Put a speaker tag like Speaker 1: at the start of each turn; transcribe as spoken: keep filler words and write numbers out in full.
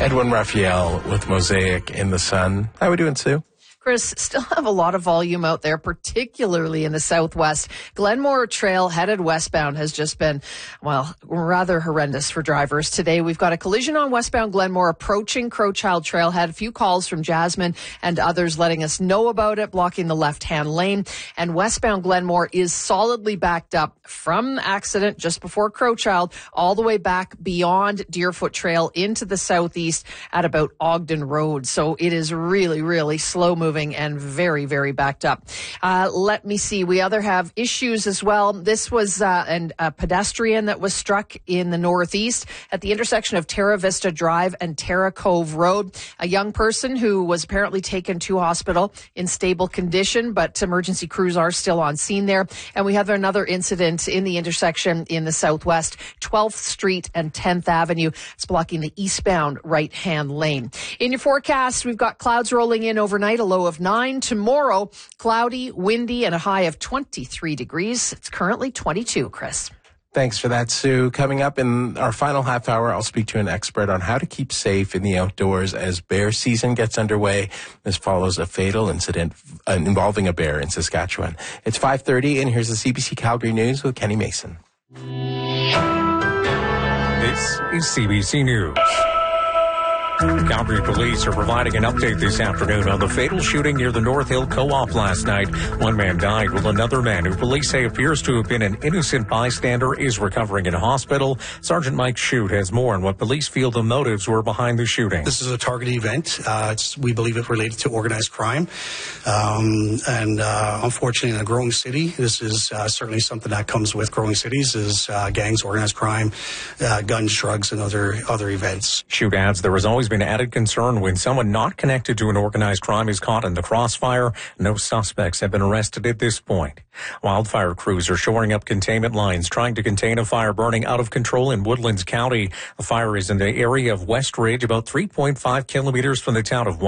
Speaker 1: Edwin Raphael with Mosaic in the Sun. How are we doing, Sue?
Speaker 2: Chris, still have a lot of volume out there, particularly in the southwest. Glenmore Trail headed westbound has just been, well, rather horrendous for drivers. Today, we've got a collision on westbound Glenmore approaching Crowchild Trailhead. A few calls from Jasmine and others letting us know about it, blocking the left-hand lane. And westbound Glenmore is solidly backed up from the accident just before Crowchild all the way back beyond Deerfoot Trail into the southeast at about Ogden Road. So it is really, really slow moving and very, very backed up. Uh, let me see. We other have issues as well. This was uh, an, a pedestrian that was struck in the northeast at the intersection of Terra Vista Drive and Terra Cove Road. A young person who was apparently taken to hospital in stable condition, but emergency crews are still on scene there. And we have another incident in the intersection in the southwest, twelfth Street and tenth Avenue. It's blocking the eastbound right-hand lane. In your forecast, we've got clouds rolling in overnight, a low of nine. Tomorrow, cloudy, windy, and a high of twenty-three degrees. It's currently twenty-two, Chris.
Speaker 1: Thanks for that, Sue. Coming up in our final half hour, I'll speak to an expert on how to keep safe in the outdoors as bear season gets underway. This follows a fatal incident uh, involving a bear in Saskatchewan. It's five thirty, and here's the C B C Calgary News with Kenny Mason.
Speaker 3: This is C B C News. Calgary police are providing an update this afternoon on the fatal shooting near the North Hill Co-op last night. One man died, while another man, who police say appears to have been an innocent bystander, is recovering in a hospital. Sergeant Mike Shute has more on what police feel the motives were behind the shooting.
Speaker 4: This is a targeted event. Uh, it's, we believe it related to organized crime. Um, and uh, unfortunately, in a growing city, this is uh, certainly something that comes with growing cities, is uh, gangs, organized crime, uh, guns, drugs, and other, other events.
Speaker 3: Shute adds there has always been added concern when someone not connected to an organized crime is caught in the crossfire. No suspects have been arrested at this point. Wildfire crews are shoring up containment lines, trying to contain a fire burning out of control in Woodlands County. The fire is in the area of West Ridge, about three point five kilometers from the town of